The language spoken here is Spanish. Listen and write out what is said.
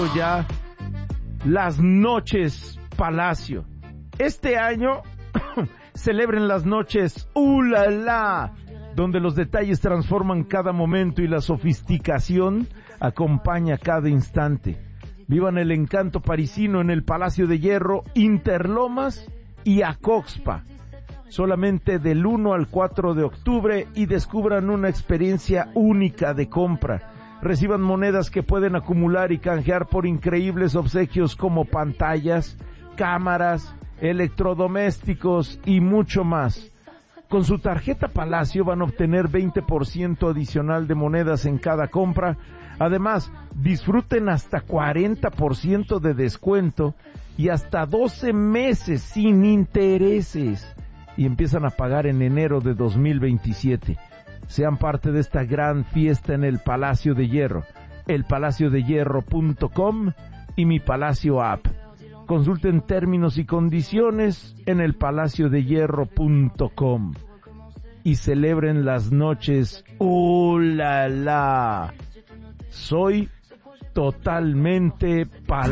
comenzando ya las noches Palacio. Este año celebren las noches ¡La La!, donde los detalles transforman cada momento y la sofisticación acompaña cada instante. Vivan el encanto parisino en el Palacio de Hierro, Interlomas y Acoxpa. Solamente del 1 al 4 de octubre y descubran una experiencia única de compra. Reciban monedas que pueden acumular y canjear por increíbles obsequios como pantallas, cámaras, electrodomésticos y mucho más. Con su tarjeta Palacio van a obtener 20% adicional de monedas en cada compra. Además, disfruten hasta 40% de descuento y hasta 12 meses sin intereses. Y empiezan a pagar en enero de 2027. Sean parte de esta gran fiesta en el Palacio de Hierro, elpalaciodehierro.com y Mi Palacio App. Consulten términos y condiciones en elpalaciodehierro.com y celebren las noches ¡La La! Soy totalmente Palacio.